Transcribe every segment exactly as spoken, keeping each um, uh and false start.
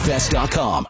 fest dot com.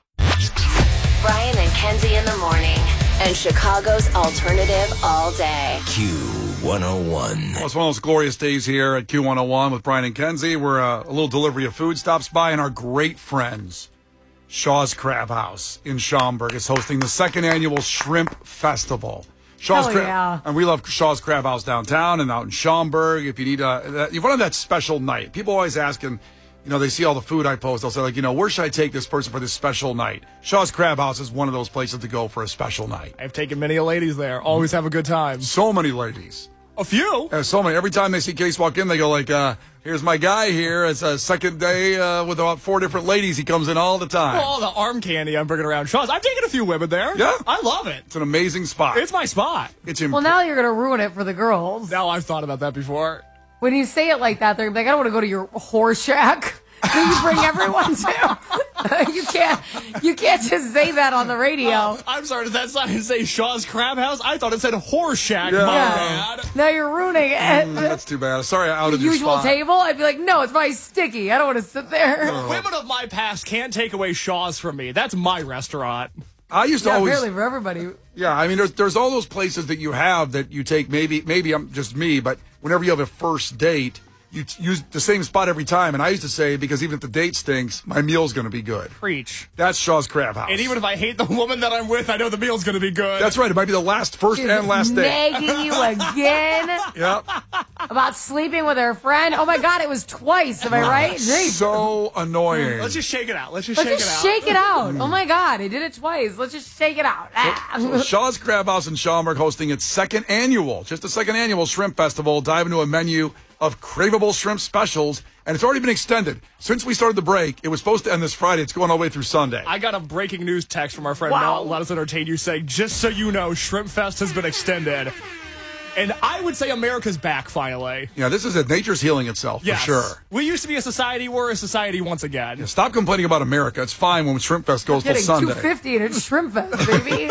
Brian and Kenzie in the morning, and Chicago's alternative all day. Q one oh one. Well, it's one of those glorious days here at Q one oh one with Brian and Kenzie. We're uh, a little delivery of food stops by, and our great friends, Shaw's Crab House in Schaumburg, is hosting the second annual Shrimp Festival. Shaw's Hell Crab, yeah. and we love Shaw's Crab House downtown and out in Schaumburg. If you need a, you want that special night. People always asking, you know, they see all the food I post. They'll say, like, you know, where should I take this person for this special night? Shaw's Crab House is one of those places to go for a special night. I've taken many a ladies there. Always have a good time. So many ladies. A few. Uh, so many. Every time they see Case walk in, they go like, uh, here's my guy here. It's a second day uh, with about four different ladies. He comes in all the time. Well, all the arm candy I'm bringing around Shaw's. I've taken a few women there. Yeah. I love it. It's an amazing spot. It's my spot. It's imp- Well, now you're going to ruin it for the girls. Now I've thought about that before. When you say it like that, they're like, I don't want to go to your horse shack. Then you bring everyone to. you can't. You can't just say that on the radio. Oh, I'm sorry. Does that sign say Shaw's Crab House? I thought it said Horse Shack. Yeah. My Yeah. bad. Now you're ruining it. Mm, that's too bad. Sorry I outed your Usual spot. table. I'd be like, no, it's my sticky. I don't want to sit there. Women of my past can't take away Shaw's from me. That's my restaurant. I used to Yeah, always. apparently for everybody. Yeah, I mean, there's there's all those places that you have that you take. Maybe maybe I'm just me, but whenever you have a first date, you t- use the same spot every time. And I used to say, because even if the date stinks, my meal's going to be good. Preach. That's Shaw's Crab House. And even if I hate the woman that I'm with, I know the meal's going to be good. That's right. It might be the last, first She's and last date. nagging you again Yep. about sleeping with her friend. Oh my God, it was twice. Am I right? Jeez. So annoying. Let's just shake it out. Let's just Let's shake just it out. shake it out. Oh my God, I did it twice. Let's just shake it out. So Shaw's Crab House in Schaumburg hosting its second annual, just a second annual Shrimp Festival. Dive into a menu of craveable shrimp specials, and it's already been extended. Since we started the break, it was supposed to end this Friday. It's going all the way through Sunday. I got a breaking news text from our friend Wow. Mel. Let us entertain you saying, just so you know, Shrimp Fest has been extended. And I would say America's back finally. Yeah, this is it. Nature's healing itself, Yes. for sure. We used to be a society. We're a society once again. Stop complaining about America. It's fine when Shrimp Fest goes till Getting Sunday. two fifty and it's Shrimp Fest, baby.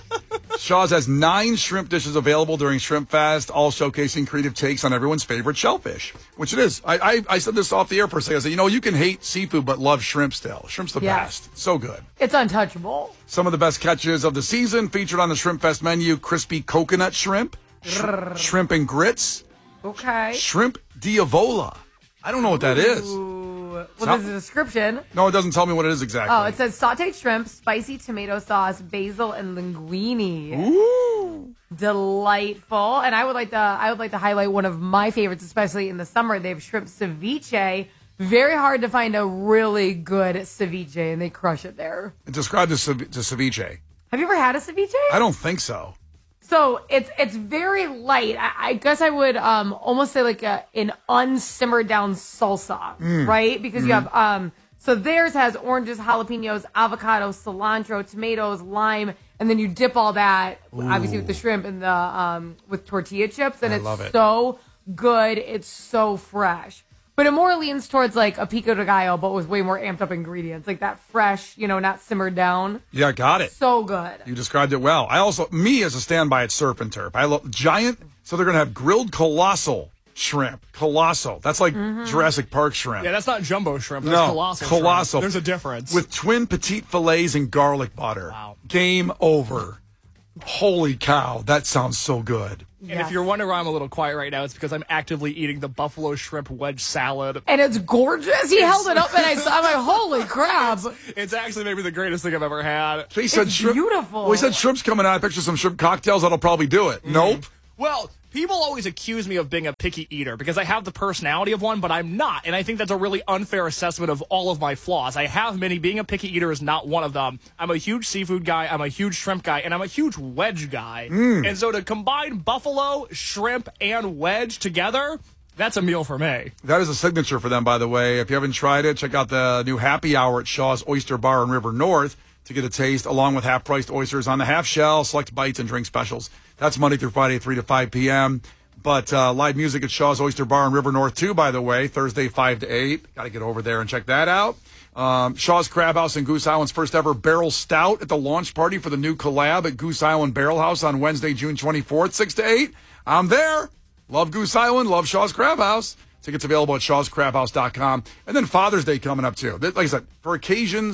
Shaw's has nine shrimp dishes available during Shrimp Fest, all showcasing creative takes on everyone's favorite shellfish, which it is. I, I, I said this off the air for a second. I said, you know, you can hate seafood but love shrimp still. Shrimp's the Yes. best. So good. It's untouchable. Some of the best catches of the season featured on the Shrimp Fest menu: crispy coconut shrimp, sh- shrimp and grits, Okay. shrimp diavola. I don't know what that is. Ooh. Well, Stop. there's a description. No, it doesn't tell me what it is exactly. Oh, it says sauteed shrimp, spicy tomato sauce, basil, and linguine. Ooh. Delightful. And I would like to I would like to highlight one of my favorites, especially in the summer. They have shrimp ceviche. Very hard to find a really good ceviche, and they crush it there. Describe the cev- the ceviche. Have you ever had a ceviche? I don't think so. So it's it's very light. I, I guess I would um almost say like a, an unsimmered down salsa, Mm. right? Because you have um so theirs has oranges, jalapenos, avocado, cilantro, tomatoes, lime, and then you dip all that obviously with the shrimp and the um with tortilla chips, and I it's love it. so good. It's so fresh. But it more leans towards like a pico de gallo, but with way more amped up ingredients, like that fresh, you know, not simmered down. Yeah, got it. So good. You described it well. I also, me as a standby at Surf and Turf, I love giant. So they're going to have grilled colossal shrimp. Colossal. That's like Jurassic Park shrimp. Yeah, that's not jumbo shrimp. That's No, colossal. colossal. Shrimp. There's a difference. With twin petite fillets and garlic butter. Wow. Game over. Holy cow. That sounds so good. And Yes. if you're wondering why I'm a little quiet right now, it's because I'm actively eating the buffalo shrimp wedge salad. And it's gorgeous. He held it up, and I saw. I'm like, holy crap! It's actually maybe the greatest thing I've ever had. He said It's shrimp. beautiful. Well, he said shrimp's coming out. I picture some shrimp cocktails. That'll probably do it. Nope. Well, people always accuse me of being a picky eater because I have the personality of one, but I'm not. And I think that's a really unfair assessment of all of my flaws. I have many. Being a picky eater is not one of them. I'm a huge seafood guy. I'm a huge shrimp guy. And I'm a huge wedge guy. And so to combine buffalo, shrimp, and wedge together, that's a meal for me. That is a signature for them, by the way. If you haven't tried it, check out the new happy hour at Shaw's Oyster Bar in River North to get a taste, along with half-priced oysters on the half shell, select bites, and drink specials. That's Monday through Friday, three to five p.m. But uh, live music at Shaw's Oyster Bar in River North, too, by the way, Thursday, five to eight. Got to get over there and check that out. Um, Shaw's Crab House in Goose Island's first ever barrel stout at the launch party for the new collab at Goose Island Barrel House on Wednesday, June twenty-fourth, six to eight. I'm there. Love Goose Island. Love Shaw's Crab House. Tickets available at shaws crab house dot com. And then Father's Day coming up, too. Like I said, for occasions,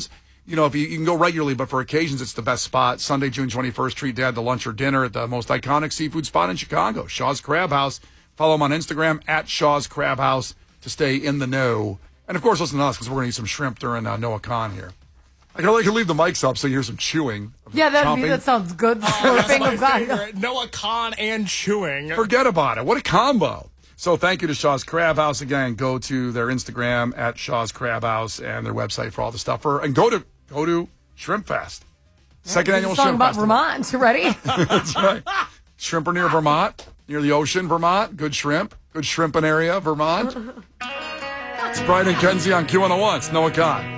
you know, if you, you can go regularly, but for occasions, it's the best spot. Sunday, June twenty-first, treat Dad to lunch or dinner at the most iconic seafood spot in Chicago, Shaw's Crab House. Follow him on Instagram, at Shaw's Crab House, to stay in the know. And, of course, listen to us, because we're going to eat some shrimp during uh, Noah Khan here. I can only can leave the mics up so you hear some chewing. Yeah, that, that sounds good. Oh, that's my of God. favorite. Noah Khan and chewing. Forget about it. What a combo. So thank you to Shaw's Crab House. Again, go to their Instagram, at Shaw's Crab House, and their website for all the stuff. For, and go to go to Shrimp Fest. Second yeah, annual song Shrimp about Festival. Vermont. Ready? That's right. Shrimp are near Vermont, near the ocean, Vermont. Good shrimp. Good shrimping area, Vermont. It's Brian and Kenzie on Q one oh one. It's Noah Khan.